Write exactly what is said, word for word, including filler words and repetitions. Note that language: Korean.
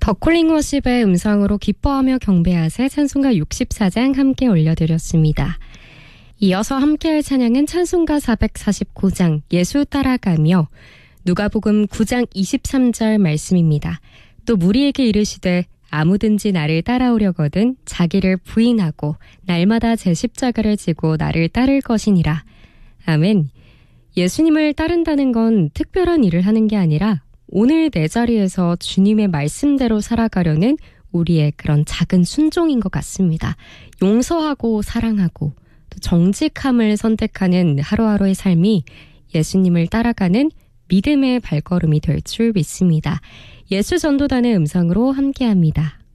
더콜링 워십의 음성으로 기뻐하며 경배하세 찬송가 육십사 장 함께 올려드렸습니다. 이어서 함께할 찬양은 찬송가 사백사십구 장 예수 따라가며 누가복음 구 장 이십삼 절 말씀입니다. 또 무리에게 이르시되 아무든지 나를 따라오려거든 자기를 부인하고 날마다 제 십자가를 지고 나를 따를 것이니라. 아멘. 예수님을 따른다는 건 특별한 일을 하는 게 아니라 오늘 내 자리에서 주님의 말씀대로 살아가려는 우리의 그런 작은 순종인 것 같습니다. 용서하고 사랑하고 또 정직함을 선택하는 하루하루의 삶이 예수님을 따라가는 믿음의 발걸음이 될 줄 믿습니다. 예수전도단의 음성으로 함께합니다.